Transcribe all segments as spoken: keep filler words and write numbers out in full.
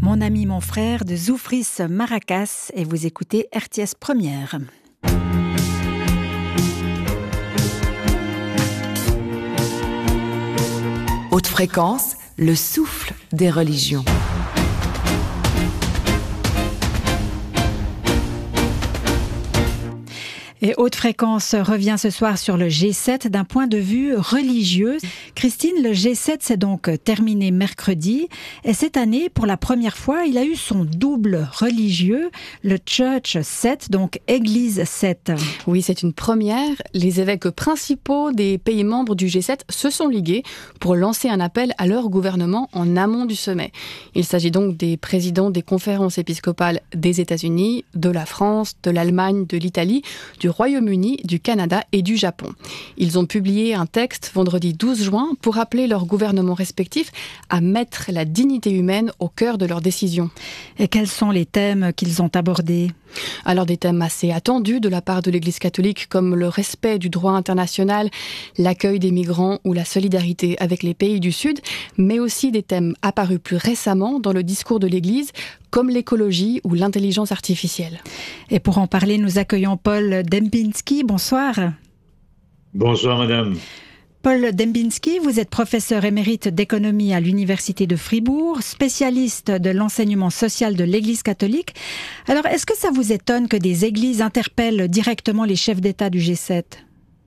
Mon ami, mon frère de Zoufris Maracas et vous écoutez R T S Première. Haute fréquence, le souffle des religions. Et Haute Fréquence revient ce soir sur le G sept d'un point de vue religieux. Christine, le G sept s'est donc terminé mercredi et cette année, pour la première fois, il a eu son double religieux, le Church sept, donc Église sept. Oui, c'est une première. Les évêques principaux des pays membres du G sept se sont ligués pour lancer un appel à leur gouvernement en amont du sommet. Il s'agit donc des présidents des conférences épiscopales des États-Unis, de la France, de l'Allemagne, de l'Italie, du Royaume-Uni, du Canada et du Japon. Ils ont publié un texte vendredi douze juin pour appeler leurs gouvernements respectifs à mettre la dignité humaine au cœur de leurs décisions. Et quels sont les thèmes qu'ils ont abordés ? Alors des thèmes assez attendus de la part de l'Église catholique comme le respect du droit international, l'accueil des migrants ou la solidarité avec les pays du Sud, mais aussi des thèmes apparus plus récemment dans le discours de l'Église comme l'écologie ou l'intelligence artificielle. Et pour en parler, nous accueillons Paul Dembinski. Bonsoir. Bonsoir madame. Paul Dembinski, vous êtes professeur émérite d'économie à l'Université de Fribourg, spécialiste de l'enseignement social de l'Église catholique. Alors, est-ce que ça vous étonne que des églises interpellent directement les chefs d'État du G sept ?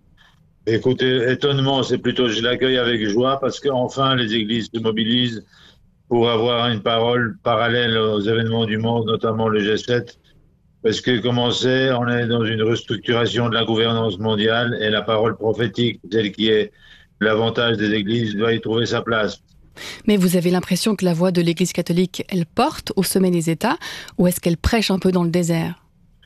Écoutez, étonnement, c'est plutôt, je l'accueille avec joie parce qu'enfin les églises se mobilisent pour avoir une parole parallèle aux événements du monde, notamment le G sept. Parce que, comme on sait, on est dans une restructuration de la gouvernance mondiale et la parole prophétique, celle qui est l'avantage des églises, doit y trouver sa place. Mais vous avez l'impression que la voix de l'Église catholique, elle porte au sommet des États, ou est-ce qu'elle prêche un peu dans le désert ?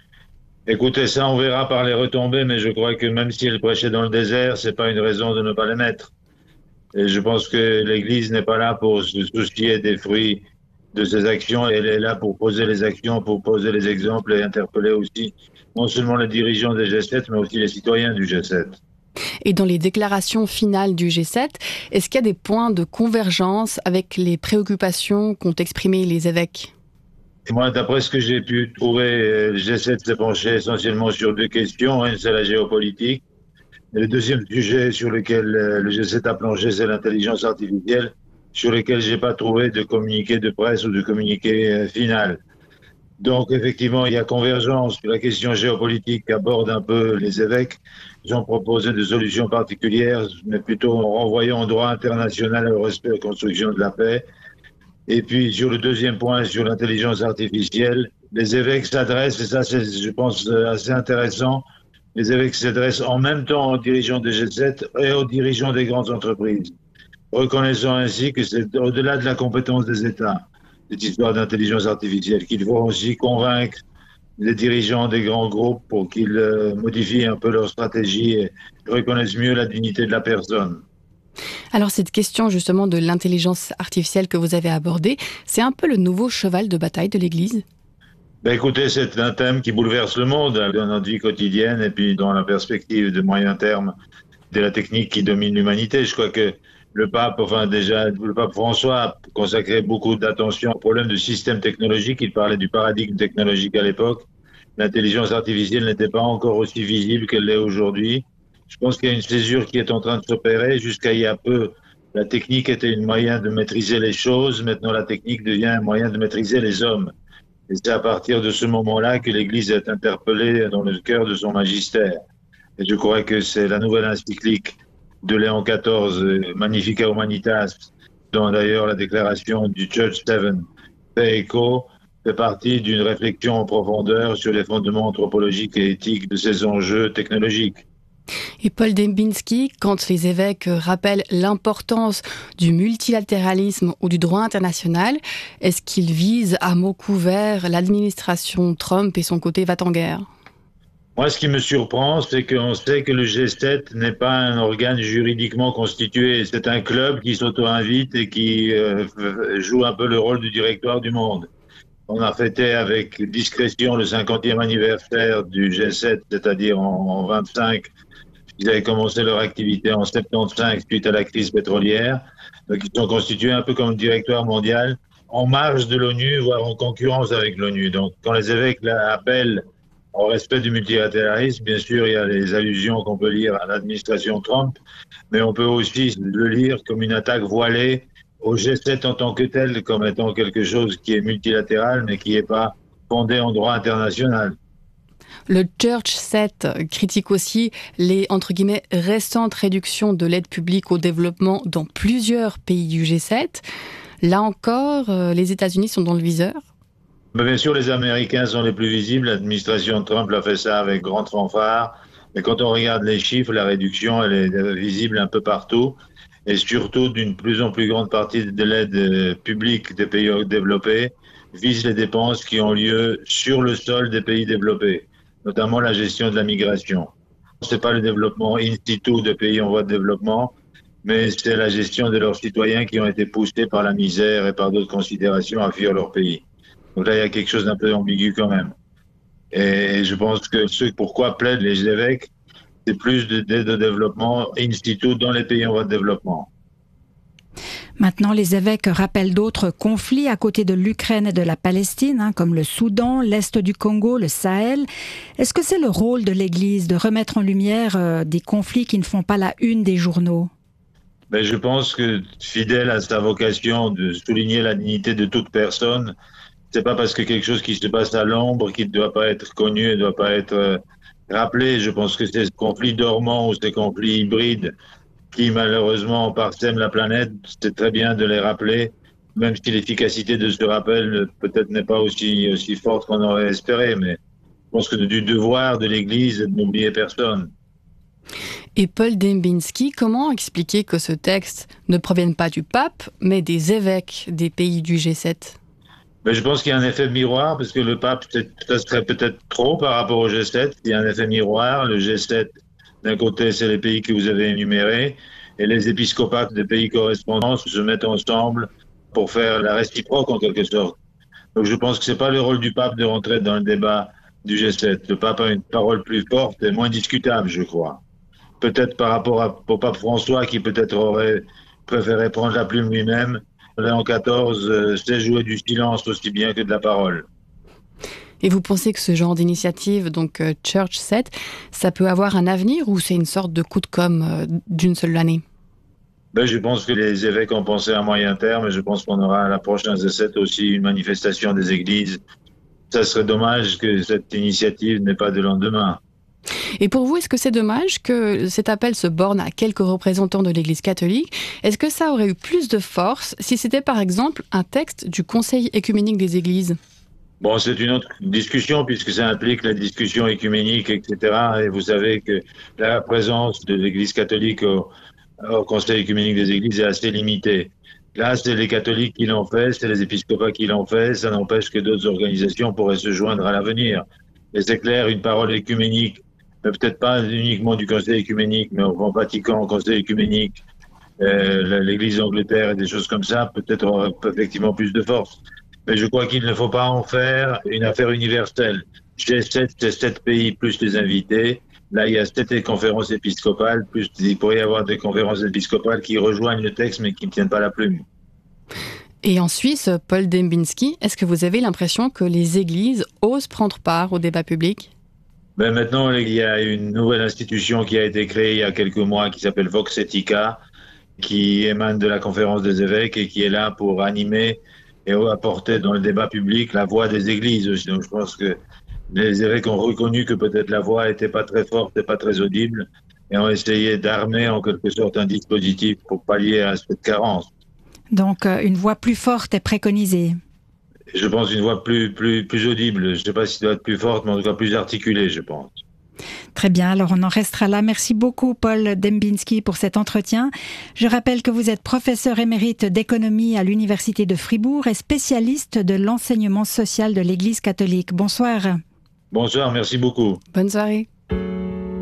Écoutez, ça, on verra par les retombées, mais je crois que même si elle prêchait dans le désert, c'est pas une raison de ne pas les mettre. Et je pense que l'Église n'est pas là pour se soucier des fruits de ses actions. Elle est là pour poser les actions, pour poser les exemples et interpeller aussi non seulement les dirigeants des G sept, mais aussi les citoyens du G sept. Et dans les déclarations finales du G sept, est-ce qu'il y a des points de convergence avec les préoccupations qu'ont exprimées les évêques ? Et moi, d'après ce que j'ai pu trouver, le G sept s'est penché essentiellement sur deux questions. Une, c'est la géopolitique. Et le deuxième sujet sur lequel le G sept a plongé, c'est l'intelligence artificielle, sur lequel j'ai pas trouvé de communiqué de presse ou de communiqué final. Donc, effectivement, il y a convergence sur la question géopolitique qu'abordent un peu les évêques. Ils ont proposé des solutions particulières, mais plutôt en renvoyant au droit international et au respect de la construction de la paix. Et puis, sur le deuxième point, sur l'intelligence artificielle, les évêques s'adressent, et ça, c'est, je pense, assez intéressant, les évêques s'adressent en même temps aux dirigeants des G sept et aux dirigeants des grandes entreprises, reconnaissant ainsi que c'est au-delà de la compétence des États, cette histoire d'intelligence artificielle, qu'ils vont aussi convaincre les dirigeants des grands groupes pour qu'ils euh, modifient un peu leur stratégie et reconnaissent mieux la dignité de la personne. Alors cette question justement de l'intelligence artificielle que vous avez abordée, c'est un peu le nouveau cheval de bataille de l'Église ? Ben écoutez, c'est un thème qui bouleverse le monde dans notre vie quotidienne et puis dans la perspective de moyen terme de la technique qui domine l'humanité. Je crois que le pape, enfin déjà, le pape François a consacré beaucoup d'attention au problème de système technologique. Il parlait du paradigme technologique à l'époque. L'intelligence artificielle n'était pas encore aussi visible qu'elle l'est aujourd'hui. Je pense qu'il y a une césure qui est en train de s'opérer. Jusqu'à il y a peu, la technique était un moyen de maîtriser les choses. Maintenant, la technique devient un moyen de maîtriser les hommes. Et c'est à partir de ce moment-là que l'Église est interpellée dans le cœur de son magistère. Et je crois que c'est la nouvelle encyclique de Léon quatorze, Magnificat Humanitas, dont d'ailleurs la déclaration du Church sept fait écho, fait partie d'une réflexion en profondeur sur les fondements anthropologiques et éthiques de ces enjeux technologiques. Et Paul Dembinski, quand les évêques rappellent l'importance du multilatéralisme ou du droit international, est-ce qu'ils visent à mots couverts l'administration Trump et son côté va-t-en-guerre ? Moi, ce qui me surprend, c'est qu'on sait que le G sept n'est pas un organe juridiquement constitué. C'est un club qui s'auto-invite et qui euh, joue un peu le rôle du directoire du monde. On a fêté avec discrétion le cinquantième anniversaire du G sept, c'est-à-dire en, en vingt-cinq. Ils avaient commencé leur activité en soixante-quinze suite à la crise pétrolière. Donc, ils sont constitués un peu comme le directoire mondial. en marge de l'ONU, voire en concurrence avec l'ONU. Donc, quand les évêques appellent au respect du multilatéralisme, bien sûr, il y a les allusions qu'on peut lire à l'administration Trump, mais on peut aussi le lire comme une attaque voilée au G sept en tant que tel, comme étant quelque chose qui est multilatéral, mais qui n'est pas fondé en droit international. Le Church sept critique aussi les, entre guillemets, récentes réductions de l'aide publique au développement dans plusieurs pays du G sept. Là encore, les États-Unis sont dans le viseur. Mais bien sûr, les Américains sont les plus visibles. L'administration Trump a fait ça avec grande fanfare. Mais quand on regarde les chiffres, la réduction, elle est visible un peu partout. Et surtout, d'une plus en plus grande partie de l'aide publique des pays développés vise les dépenses qui ont lieu sur le sol des pays développés, notamment la gestion de la migration. C'est pas le développement in situ des pays en voie de développement, mais c'est la gestion de leurs citoyens qui ont été poussés par la misère et par d'autres considérations à fuir leur pays. Donc là, il y a quelque chose d'un peu ambigu quand même. Et je pense que ce pourquoi plaident les évêques, c'est plus d'aide au développement in situ dans les pays en voie de développement. Maintenant, les évêques rappellent d'autres conflits à côté de l'Ukraine et de la Palestine, hein, comme le Soudan, l'Est du Congo, le Sahel. Est-ce que c'est le rôle de l'Église de remettre en lumière euh, des conflits qui ne font pas la une des journaux ? Ben, je pense que, fidèle à sa vocation de souligner la dignité de toute personne, c'est pas parce que quelque chose qui se passe à l'ombre qu'il ne doit pas être connu et ne doit pas être euh, rappelé. Je pense que ces conflits dormants ou ces conflits hybrides qui malheureusement parsèment la planète, c'est très bien de les rappeler, même si l'efficacité de ce rappel peut-être n'est pas aussi, aussi forte qu'on aurait espéré, mais je pense que du devoir de l'Église est de n'oublier personne. Et Paul Dembinski, comment expliquer que ce texte ne provienne pas du pape, mais des évêques des pays du G sept ? Ben, je pense qu'il y a un effet miroir, parce que le pape, ça serait peut-être trop par rapport au G sept. Il y a un effet miroir. Le G sept, d'un côté, c'est les pays que vous avez énumérés, et les épiscopates des pays correspondants se mettent ensemble pour faire la réciproque en quelque sorte. Donc je pense que c'est pas le rôle du pape de rentrer dans le débat du G sept. Le pape a une parole plus forte et moins discutable, je crois. Peut-être par rapport à, au pape François, qui peut-être aurait préféré prendre la plume lui-même. Léon quatorze euh, sait jouer du silence aussi bien que de la parole. Et vous pensez que ce genre d'initiative, donc euh, Church sept, ça peut avoir un avenir ou c'est une sorte de coup de com' euh, d'une seule année ? Ben, je pense que les évêques ont pensé à moyen terme et je pense qu'on aura à la prochaine G sept aussi une manifestation des églises. Ça serait dommage que cette initiative n'ait pas de lendemain. Et pour vous, est-ce que c'est dommage que cet appel se borne à quelques représentants de l'Église catholique ? Est-ce que ça aurait eu plus de force si c'était par exemple un texte du Conseil écuménique des Églises ? Bon, c'est une autre discussion puisque ça implique la discussion écuménique, et cetera. Et vous savez que la présence de l'Église catholique au, au Conseil écuménique des Églises est assez limitée. Là, c'est les catholiques qui l'ont fait, c'est les épiscopats qui l'ont fait. Ça n'empêche que d'autres organisations pourraient se joindre à l'avenir. Et c'est clair, une parole écuménique, mais peut-être pas uniquement du Conseil écuménique, mais au Grand Vatican, au Conseil écuménique, euh, l'Église d'Angleterre et des choses comme ça, peut-être aurait effectivement plus de force. Mais je crois qu'il ne faut pas en faire une affaire universelle. G sept, c'est sept pays plus les invités. Là, il y a sept conférences épiscopales, plus il pourrait y avoir des conférences épiscopales qui rejoignent le texte, mais qui ne tiennent pas la plume. Et en Suisse, Paul Dembinski, est-ce que vous avez l'impression que les églises osent prendre part au débat public ? Ben maintenant, il y a une nouvelle institution qui a été créée il y a quelques mois qui s'appelle Vox Etica, qui émane de la conférence des évêques et qui est là pour animer et apporter dans le débat public la voix des églises aussi. Donc je pense que les évêques ont reconnu que peut-être la voix n'était pas très forte et pas très audible et ont essayé d'armer en quelque sorte un dispositif pour pallier à cette carence. Donc une voix plus forte est préconisée. Je pense une voix plus, plus, plus audible. Je ne sais pas si ça doit être plus forte, mais en tout cas plus articulée, je pense. Très bien, alors on en restera là. Merci beaucoup Paul Dembinski pour cet entretien. Je rappelle que vous êtes professeur émérite d'économie à l'Université de Fribourg et spécialiste de l'enseignement social de l'Église catholique. Bonsoir. Bonsoir, merci beaucoup. Bonne soirée.